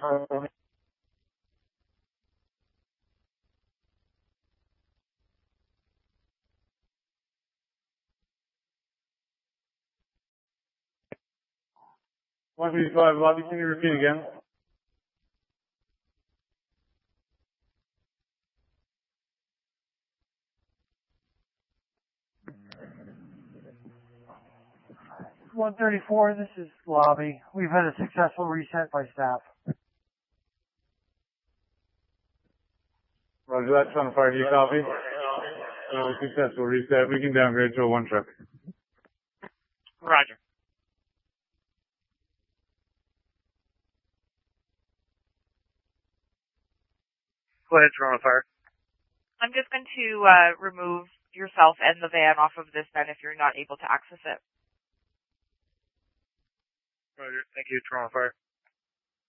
155 lobby, can you repeat again? (134), this is lobby. We've had a successful reset by staff. Roger that, Toronto Fire, do you copy? Successful reset. We can downgrade to a 1 truck. Roger. Go ahead, Toronto Fire. I'm just going to remove yourself and the van off of this then if you're not able to access it. Roger. Thank you, Toronto Fire.